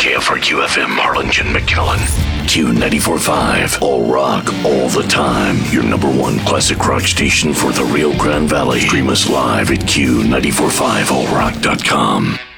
KFRQ FM, Harlingen, McAllen. Q94.5, all rock, all the time. Your number one classic rock station for the Rio Grande Valley. Stream us live at Q945allrock.com.